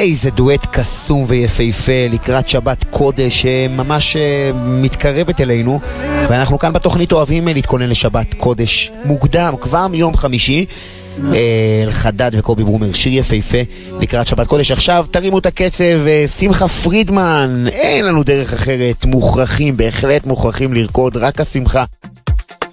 איזה דואט קסום ויפהפה לקראת שבת קודש ממש מתקרבת אלינו, ואנחנו כאן בתוכנית אוהבים להתכונן לשבת קודש מוקדם, כבר מיום חמישי. אלחדד וקובי ברומר, שיר יפהפה לקראת שבת קודש. עכשיו תרימו את הקצב, שמחה פרידמן, אין לנו דרך אחרת, מוכרחים, בהחלט מוכרחים לרקוד, רק השמחה